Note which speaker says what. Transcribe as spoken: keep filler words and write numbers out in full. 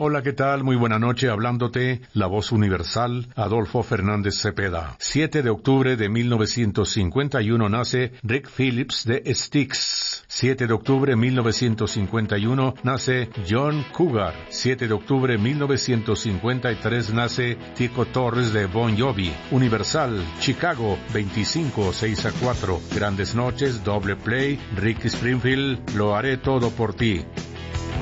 Speaker 1: Hola, ¿qué tal? Muy buena noche, hablándote, la voz universal, Adolfo Fernández Cepeda. siete de octubre de mil novecientos cincuenta y uno nace Rick Phillips de Styx. siete de octubre de mil novecientos cincuenta y uno nace John Cougar. siete de octubre de mil novecientos cincuenta y tres nace Tico Torres de Bon Jovi. Universal, Chicago, veinticinco, seis a cuatro. Grandes noches, doble play, Rick Springfield, lo haré todo por ti.